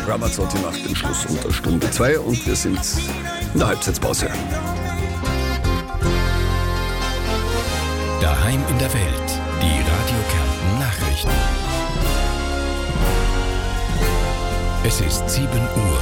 Ramazzotti macht den Schluss unter Stunde 2 und wir sind in der Halbzeitpause. Daheim in der Welt, die Radio Kärnten Nachrichten. Es ist 7 Uhr.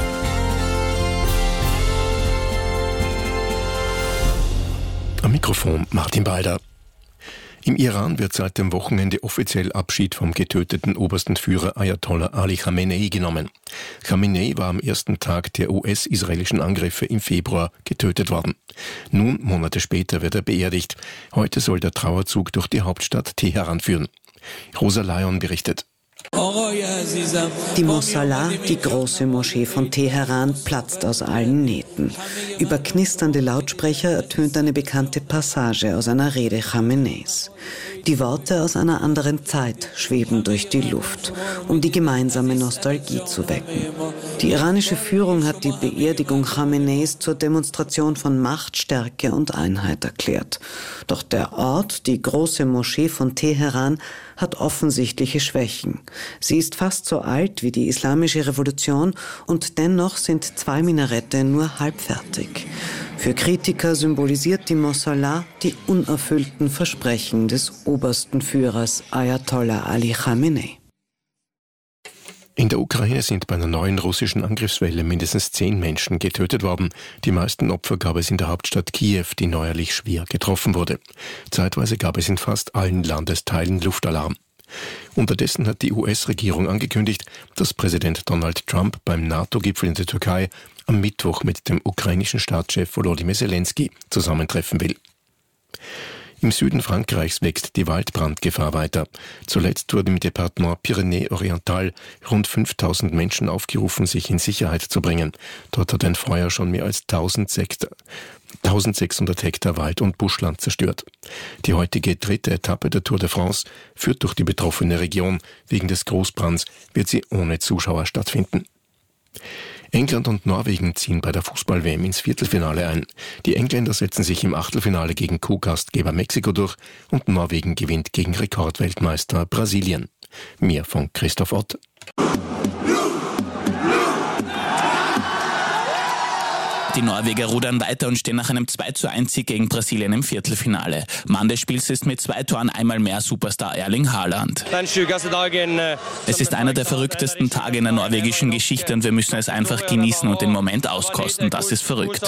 Am Mikrofon Martin Balder. Im Iran wird seit dem Wochenende offiziell Abschied vom getöteten obersten Führer Ayatollah Ali Khamenei genommen. Khamenei war am ersten Tag der US-israelischen Angriffe im Februar getötet worden. Nun, Monate später, wird er beerdigt. Heute soll der Trauerzug durch die Hauptstadt Teheran führen. Rosa Lyon berichtet. Die Mosalla, die große Moschee von Teheran, platzt aus allen Nähten. Über knisternde Lautsprecher ertönt eine bekannte Passage aus einer Rede Khameneis. Die Worte aus einer anderen Zeit schweben durch die Luft, um die gemeinsame Nostalgie zu wecken. Die iranische Führung hat die Beerdigung Khameneis zur Demonstration von Macht, Stärke und Einheit erklärt. Doch der Ort, die große Moschee von Teheran, hat offensichtliche Schwächen. Sie ist fast so alt wie die Islamische Revolution und dennoch sind 2 Minarette nur halbfertig. Für Kritiker symbolisiert die Mosalla die unerfüllten Versprechen des obersten Führers Ayatollah Ali Khamenei. In der Ukraine sind bei einer neuen russischen Angriffswelle mindestens 10 Menschen getötet worden. Die meisten Opfer gab es in der Hauptstadt Kiew, die neuerlich schwer getroffen wurde. Zeitweise gab es in fast allen Landesteilen Luftalarm. Unterdessen hat die US-Regierung angekündigt, dass Präsident Donald Trump beim NATO-Gipfel in der Türkei am Mittwoch mit dem ukrainischen Staatschef Volodymyr Zelensky zusammentreffen will. Im Süden Frankreichs wächst die Waldbrandgefahr weiter. Zuletzt wurden im Departement Pyrénées-Orientales rund 5000 Menschen aufgerufen, sich in Sicherheit zu bringen. Dort hat ein Feuer schon mehr als 1600 Hektar Wald und Buschland zerstört. Die heutige 3. Etappe der Tour de France führt durch die betroffene Region. Wegen des Großbrands wird sie ohne Zuschauer stattfinden. England und Norwegen ziehen bei der Fußball-WM ins Viertelfinale ein. Die Engländer setzen sich im Achtelfinale gegen Co-Gastgeber Mexiko durch und Norwegen gewinnt gegen Rekordweltmeister Brasilien. Mehr von Christoph Ott. Die Norweger rudern weiter und stehen nach einem 2:1-Sieg gegen Brasilien im Viertelfinale. Mann des Spiels ist mit 2 Toren einmal mehr Superstar Erling Haaland. Es ist einer der verrücktesten Tage in der norwegischen Geschichte und wir müssen es einfach genießen und den Moment auskosten. Das ist verrückt,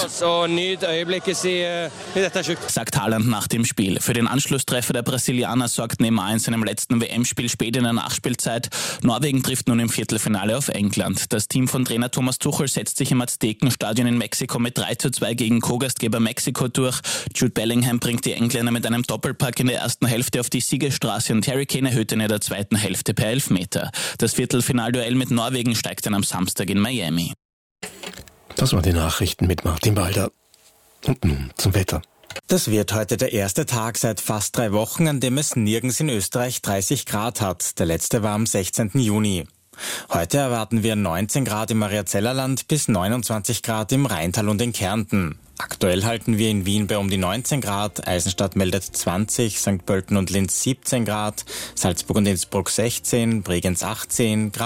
sagt Haaland nach dem Spiel. Für den Anschlusstreffer der Brasilianer sorgt Neymar in seinem letzten WM-Spiel spät in der Nachspielzeit. Norwegen trifft nun im Viertelfinale auf England. Das Team von Trainer Thomas Tuchel setzt sich im Aztekenstadion in Mexiko mit 3:2 gegen Co-Gastgeber Mexiko durch. Jude Bellingham bringt die Engländer mit einem Doppelpack in der ersten Hälfte auf die Siegesstraße und Harry Kane erhöht in der zweiten Hälfte per Elfmeter. Das Viertelfinalduell mit Norwegen steigt dann am Samstag in Miami. Das waren die Nachrichten mit Martin Balder. Und nun zum Wetter. Das wird heute der erste Tag seit fast 3 Wochen, an dem es nirgends in Österreich 30 Grad hat. Der letzte war am 16. Juni. Heute erwarten wir 19 Grad im Mariazellerland bis 29 Grad im Rheintal und in Kärnten. Aktuell halten wir in Wien bei um die 19 Grad, Eisenstadt meldet 20, St. Pölten und Linz 17 Grad, Salzburg und Innsbruck 16, Bregenz 18 Grad.